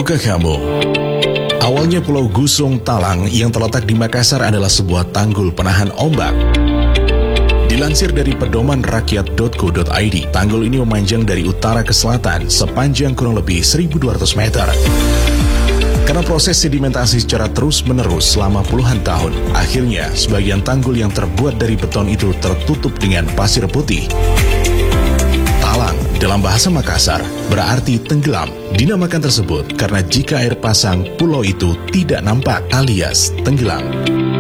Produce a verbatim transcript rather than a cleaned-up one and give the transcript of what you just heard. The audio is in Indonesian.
Tahukah kamu, awalnya Pulau Gusung Talang yang terletak di Makassar adalah sebuah tanggul penahan ombak. Dilansir dari pedoman rakyat dot co dot i d, tanggul ini memanjang dari utara ke selatan sepanjang kurang lebih seribu dua ratus meter. Karena proses sedimentasi secara terus-menerus selama puluhan tahun, akhirnya sebagian tanggul yang terbuat dari beton itu tertutup dengan pasir putih. Talang dalam bahasa Makassar berarti tenggelam. Dinamakan tersebut karena jika air pasang, pulau itu tidak nampak alias tenggelam.